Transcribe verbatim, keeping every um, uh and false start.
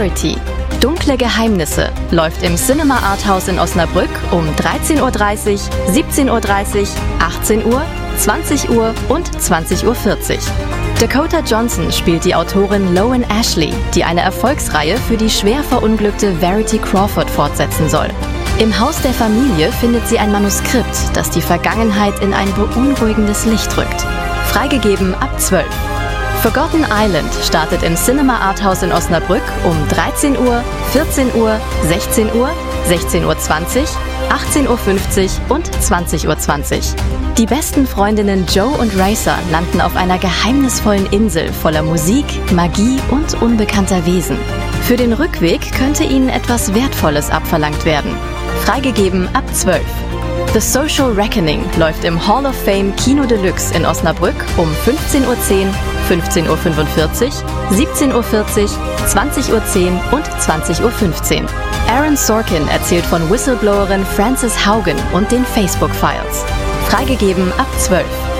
Verity. Dunkle Geheimnisse läuft im Cinema Arthouse in Osnabrück um dreizehn Uhr dreißig, siebzehn Uhr dreißig, achtzehn Uhr, zwanzig Uhr und zwanzig Uhr vierzig. Dakota Johnson spielt die Autorin Lowen Ashley, die eine Erfolgsreihe für die schwer verunglückte Verity Crawford fortsetzen soll. Im Haus der Familie findet sie ein Manuskript, das die Vergangenheit in ein beunruhigendes Licht rückt. Freigegeben ab zwölf. Forgotten Island startet im Cinema Arthouse in Osnabrück um dreizehn Uhr, vierzehn Uhr, sechzehn Uhr, sechzehn Uhr zwanzig, achtzehn Uhr fünfzig und zwanzig Uhr zwanzig. Die besten Freundinnen Joe und Racer landen auf einer geheimnisvollen Insel voller Musik, Magie und unbekannter Wesen. Für den Rückweg könnte ihnen etwas Wertvolles abverlangt werden. Freigegeben ab zwölf. The Social Reckoning läuft im Hall of Fame Kino Deluxe in Osnabrück um fünfzehn Uhr zehn, fünfzehn Uhr fünfundvierzig, siebzehn Uhr vierzig, zwanzig Uhr zehn und zwanzig Uhr fünfzehn. Aaron Sorkin erzählt von Whistleblowerin Frances Haugen und den Facebook Files. Freigegeben ab zwölf.